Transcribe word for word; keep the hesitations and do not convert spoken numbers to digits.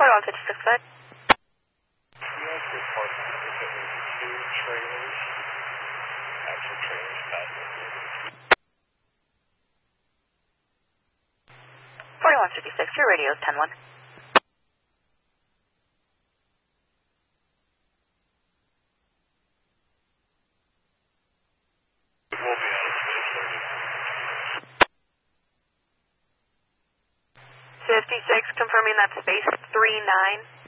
forty-one fifty-six, go ahead. Yes, report that there's two trailers, actual trailers passing through. forty-one fifty-six, your radio is ten one. It will be out of space thirty. fifty-six, confirming that space three nine.